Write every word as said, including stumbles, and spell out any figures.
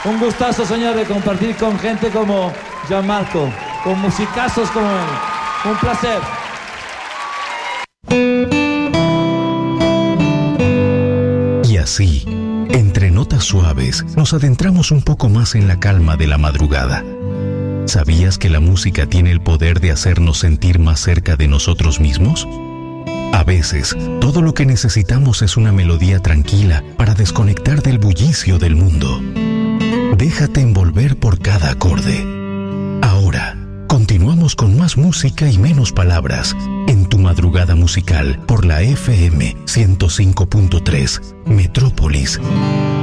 Un gustazo, señor, de compartir con gente como Gianmarco, con musicazos como él. Un placer. Y así, entre notas suaves, nos adentramos un poco más en la calma de la madrugada. ¿Sabías que la música tiene el poder de hacernos sentir más cerca de nosotros mismos? A veces, todo lo que necesitamos es una melodía tranquila para desconectar del bullicio del mundo. Déjate envolver por cada acorde. Ahora, continuamos con más música y menos palabras en tu madrugada musical por la F M ciento cinco punto tres Metrópolis.